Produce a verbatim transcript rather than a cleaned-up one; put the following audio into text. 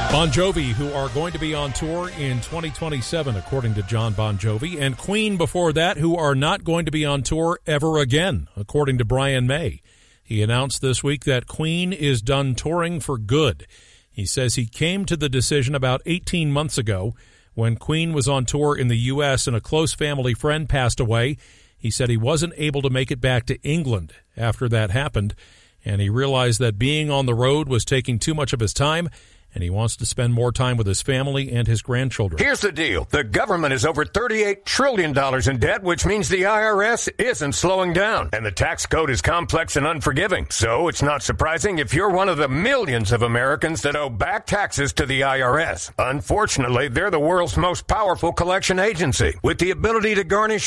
Bon Jovi, who are going to be on tour in twenty twenty-seven, according to John Bon Jovi, and Queen before that, who are not going to be on tour ever again, according to Brian May. He announced this week that Queen is done touring for good. He says he came to the decision about eighteen months ago when Queen was on tour in the U S and a close family friend passed away. He said he wasn't able to make it back to England after that happened, and he realized that being on the road was taking too much of his time, and he wants to spend more time with his family and his grandchildren. Here's the deal. The government is over thirty-eight trillion dollars in debt, which means the I R S isn't slowing down. And the tax code is complex and unforgiving. So it's not surprising if you're one of the millions of Americans that owe back taxes to the I R S. Unfortunately, they're the world's most powerful collection agency, with the ability to garnish